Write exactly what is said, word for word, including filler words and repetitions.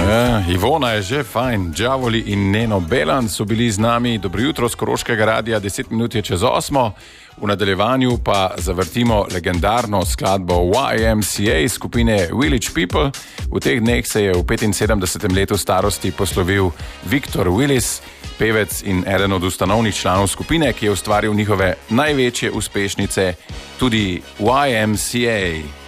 Ja, Ivona je že fajn, Džavoli in Neno Belan so bili z nami. Dobro jutro z Koroškega radia, deset minut je čez osmo. V nadaljevanju pa zavrtimo legendarno skladbo Y M C A skupine Village People. V teh dneh se je v petinsedemdesetem letu starosti poslovil Victor Willis, pevec in eden od ustanovnih članov skupine, ki je ustvaril njihove največje uspešnice, tudi Y M C A.